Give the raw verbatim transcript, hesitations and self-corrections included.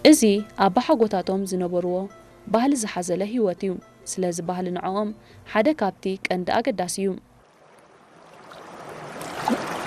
إزي أبا حقوتاتهم زنبروا ባህሊ ዝሓዘለ ህይወት እዩ ስለዚ ባህሊ ንዓኦም ሓደ ካብቲ ቀንዲ ኣገዳሲ እዩ